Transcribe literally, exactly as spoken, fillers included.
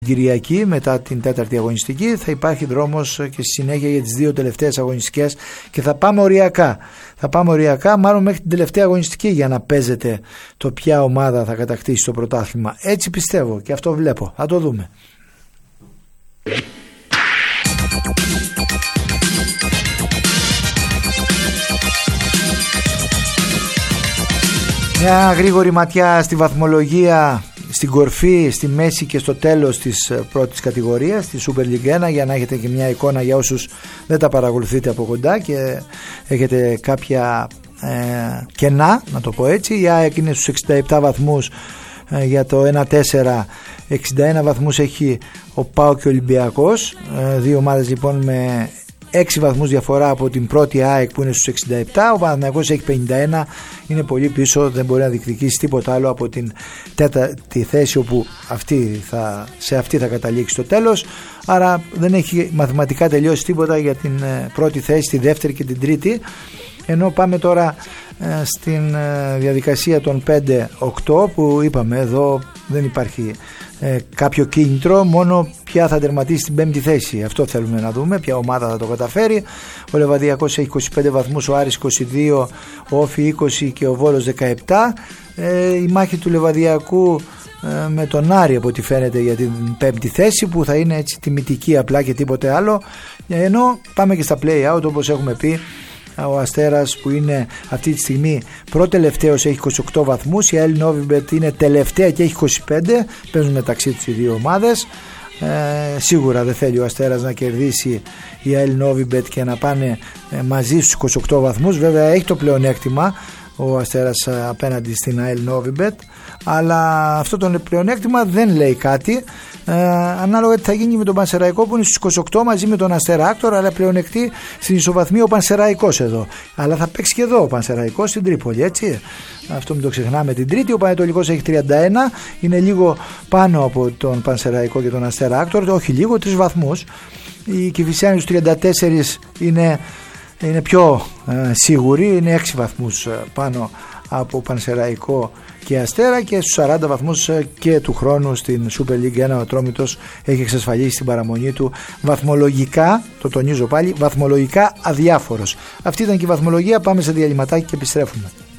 Κυριακή μετά την τέταρτη αγωνιστική θα υπάρχει δρόμος και στη συνέχεια για τις δύο τελευταίες αγωνιστικές και θα πάμε οριακά. Θα πάμε οριακά μάλλον μέχρι την τελευταία αγωνιστική για να παίζετε το ποια ομάδα θα κατακτήσει το πρωτάθλημα. Έτσι πιστεύω και αυτό βλέπω. Θα το δούμε. Μια γρήγορη ματιά στη βαθμολογία, στην κορφή, στη μέση και στο τέλος της πρώτης κατηγορίας, τη Super League ένα, για να έχετε και μια εικόνα για όσους δεν τα παρακολουθείτε από κοντά και έχετε κάποια ε, κενά, να το πω έτσι. Η ΑΕΚ είναι στους εξήντα επτά βαθμούς ε, για το ένα τέσσερα, εξήντα ένα βαθμούς έχει ο ΠΑΟΚ και ο Ολυμπιακός, ε, δύο ομάδες λοιπόν με έξι βαθμούς διαφορά από την πρώτη ΑΕΚ που είναι στους εξήντα επτά. Ο Παναθηναϊκός έχει πενήντα ένα, είναι πολύ πίσω, δεν μπορεί να διεκδικήσει τίποτα άλλο από την τέταρτη θέση όπου αυτή θα, σε αυτή θα καταλήξει το τέλος. Άρα δεν έχει μαθηματικά τελειώσει τίποτα για την πρώτη θέση, τη δεύτερη και την τρίτη. Ενώ πάμε τώρα ε, στην ε, διαδικασία των πέντε οκτώ που είπαμε εδώ δεν υπάρχει ε, κάποιο κίνητρο, μόνο ποια θα τερματίσει την πέμπτη θέση. Αυτό θέλουμε να δούμε, ποια ομάδα θα το καταφέρει. Ο Λεβαδιακός έχει είκοσι πέντε βαθμούς, ο Άρης είκοσι δύο, ο Όφι είκοσι και ο Βόλος δεκαεπτά. Ε, η μάχη του Λεβαδιακού ε, με τον Άρη από ό,τι φαίνεται για την πέμπτη θέση που θα είναι έτσι τιμητική απλά και τίποτε άλλο. Ενώ πάμε και στα play-out όπως έχουμε πει. Ο Αστέρας που είναι αυτή τη στιγμή προτελευταίος έχει είκοσι οκτώ βαθμούς, η ΑΕΛ Νόβιμπετ είναι τελευταία και έχει είκοσι πέντε, παίζουν μεταξύ τους οι δύο ομάδες. Ε, σίγουρα δεν θέλει ο Αστέρας να κερδίσει η ΑΕΛ Νόβιμπετ και να πάνε ε, μαζί στους είκοσι οκτώ βαθμούς. Βέβαια έχει το πλεονέκτημα ο Αστέρας απέναντι στην ΑΕΛ Νόβιμπετ, αλλά αυτό το πλεονέκτημα δεν λέει κάτι. Ε, ανάλογα τι θα γίνει με τον Πανσεραϊκό που είναι στους είκοσι οκτώ μαζί με τον Αστέρα Άκτορ, αλλά πλεονεκτεί στην ισοβαθμία ο Πανσεραϊκός εδώ. Αλλά θα παίξει και εδώ ο Πανσεραϊκός στην Τρίπολη, έτσι. Αυτό μην το ξεχνάμε. Την Τρίτη ο Πανετολικός έχει τριάντα ένα, είναι λίγο πάνω από τον Πανσεραϊκό και τον Αστέρα Άκτορ, όχι λίγο, τρεις βαθμούς. Η Κηφισιάνη στους τριάντα τέσσερα είναι, είναι πιο ε, σίγουρη, είναι έξι βαθμούς πάνω από Πανσεραϊκό και Αστέρα, και στους σαράντα βαθμούς και του χρόνου στην Super League ένα ο Ατρόμητος έχει εξασφαλίσει την παραμονή του βαθμολογικά, το τονίζω πάλι, βαθμολογικά αδιάφορος. Αυτή ήταν και η βαθμολογία, πάμε σε διαλυματάκι και επιστρέφουμε.